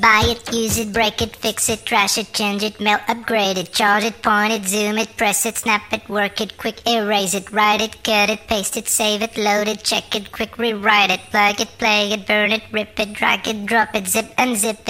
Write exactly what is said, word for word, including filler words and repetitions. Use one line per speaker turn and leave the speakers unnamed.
Buy it, use it, break it, fix it, trash it, change it, mail, upgrade it, charge it, point it, zoom it, press it, snap it, work it, quick erase it, write it, cut it, paste it, save it, load it, check it, quick rewrite it, plug it, play it, burn it, rip it, drag it, drop it, zip unzip